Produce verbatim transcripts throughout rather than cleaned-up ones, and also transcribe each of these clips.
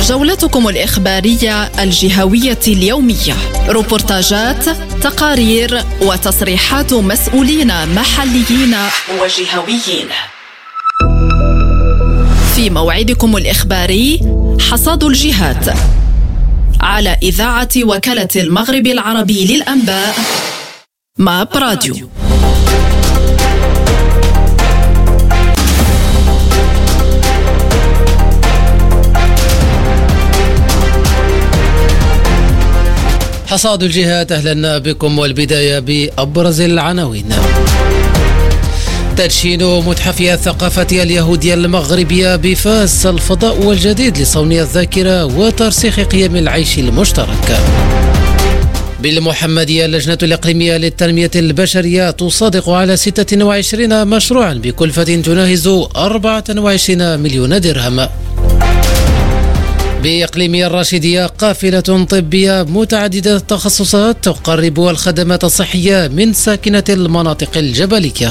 جولتكم الإخبارية الجهوية اليومية، روبورتاجات، تقارير وتصريحات مسؤولين محليين وجهويين. في موعدكم الإخباري حصاد الجهات على إذاعة وكالة المغرب العربي للأنباء ماب راديو. حصاد الجهات، أهلا بكم، والبداية بأبرز العناوين. تدشين متحف الثقافة اليهودية المغربية بفاس، الفضاء والجديد لصون الذاكرة وترسيخ قيم العيش المشترك. بالمحمدية، اللجنة الإقليمية للتنمية البشرية تصادق على ستة وعشرين مشروعا بكلفة تناهز أربعة وعشرين مليون درهم. بإقليمية الراشدية، قافلة طبية متعددة التخصصات تقرب الخدمات الصحية من ساكنة المناطق الجبلية.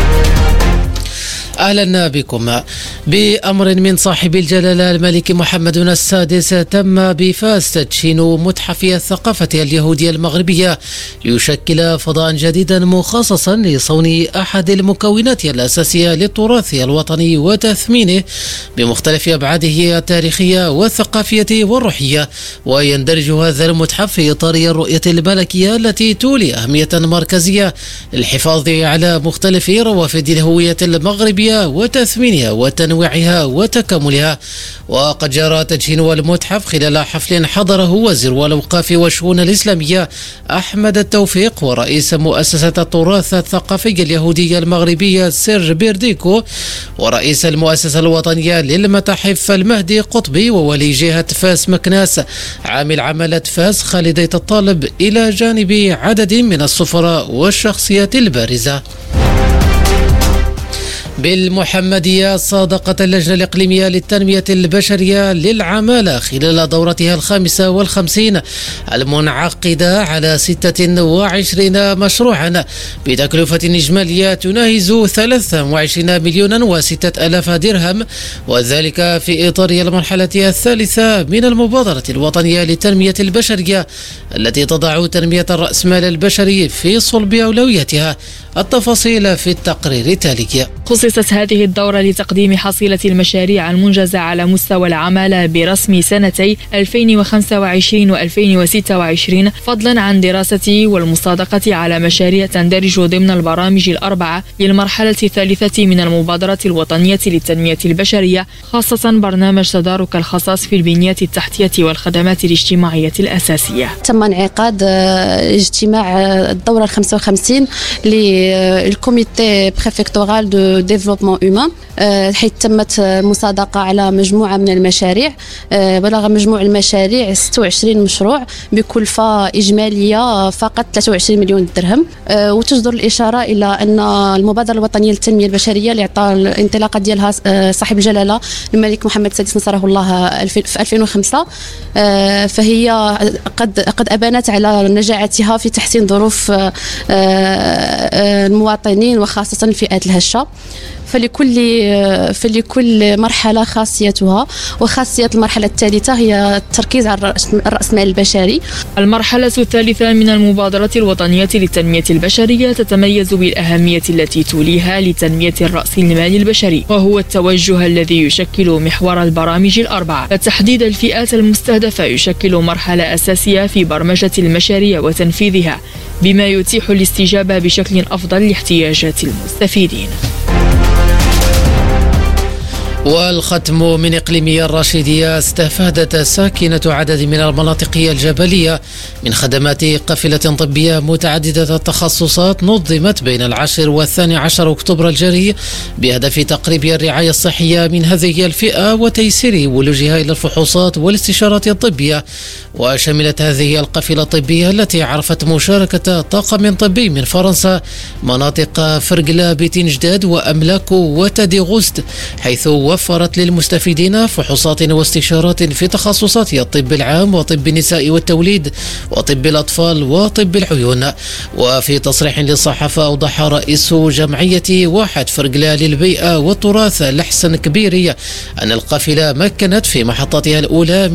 أهلا بكم. بأمر من صاحب الجلالة الملك محمد السادس، تم بفاس تدشين متحف الثقافة اليهودية المغربية ليشكل فضاء جديدا مخصصا لصون أحد المكونات الأساسية للتراث الوطني وتثمينه بمختلف أبعاده التاريخية والثقافية والروحية. ويندرج هذا المتحف في إطار الرؤية الملكية التي تولي أهمية مركزية للحفاظ على مختلف روافد الهوية المغربية وتثمينها وتنويعها وتكاملها. وقد جرى تدشين المتحف خلال حفل حضره وزير الأوقاف والشؤون الإسلامية أحمد التوفيق ورئيس مؤسسة التراث الثقافي اليهودية المغربية سير بيرديكو ورئيس المؤسسة الوطنية للمتاحف المهدي قطبي وولي جهة فاس مكناس عامل عملة فاس خالدية الطالب، إلى جانب عدد من السفراء والشخصيات البارزة. بالمحمدية، صادقت اللجنة الإقليمية للتنمية البشرية للعمالة خلال دورتها الخامسة والخمسين المنعقدة على ستة وعشرين مشروعا بتكلفة إجمالية تناهز ثلاثة وعشرين مليون وستة آلاف درهم، وذلك في إطار المرحلة الثالثة من المبادرة الوطنية للتنمية البشرية التي تضع تنمية الرأسمال البشري في صلب أولوياتها. التفاصيل في التقرير التالي. خصصت هذه الدورة لتقديم حصيلة المشاريع المنجزة على مستوى العمالة برسم سنتي ألفين وخمسة وعشرين وألفين وستة وعشرين، فضلا عن دراسة والمصادقة على مشاريع تندرج ضمن البرامج الأربعة للمرحلة الثالثة من المبادرة الوطنية للتنمية البشرية، خاصة برنامج تدارك الخصاص في البنية التحتية والخدمات الاجتماعية الأساسية. تم انعقاد اجتماع الدورة الخمسة وخمسين للكوميتي بريفكتورال دو ديفلوبمون هيومان، حيث تمت المصادقة على مجموعة من المشاريع. بلغ مجموع المشاريع ستة وعشرين مشروع بكلفة إجمالية فقط ثلاثة وعشرين مليون درهم. وتجدر الإشارة إلى أن المبادرة الوطنية للتنمية البشرية اللي أعطى الانطلاقة ديالها صاحب الجلالة الملك محمد السادس نصره الله في ألفين وخمسة، فهي قد قد أبانت على نجاعتها في تحسين ظروف المواطنين وخاصة الفئات الهشة. فلكل فلكل مرحلة خاصيتها، وخاصية المرحلة الثالثة هي التركيز على الرأسمال البشري. المرحلة الثالثة من المبادرة الوطنية للتنمية البشرية تتميز بالأهمية التي توليها لتنمية الرأس المال البشري، وهو التوجه الذي يشكل محور البرامج الأربعة. فتحديد الفئات المستهدفة يشكل مرحلة أساسية في برمجة المشاريع وتنفيذها، بما يتيح الاستجابة بشكل أفضل لاحتياجات المستفيدين. والختم من إقليمية الراشدية، استفادت ساكنة عدد من المناطق الجبلية من خدمات قافلة طبية متعددة التخصصات نظمت بين العاشر والثاني عشر أكتوبر الجاري بهدف تقريب الرعاية الصحية من هذه الفئة وتيسير ولوجها إلى الفحوصات والاستشارات الطبية. وشملت هذه القافلة الطبية التي عرفت مشاركة طاقم طبي من فرنسا مناطق فرقلا، بتنجداد وأملاك وتادي غوست، حيث وفرت للمستفيدين فحوصات واستشارات في تخصصات الطب العام وطب النساء والتوليد وطب الأطفال وطب العيون. وفي تصريح للصحافة أوضح رئيس جمعية واحد فرقلا للبيئة والتراث لحسن كبيري أن القافلة مكنت في محطتها الأولى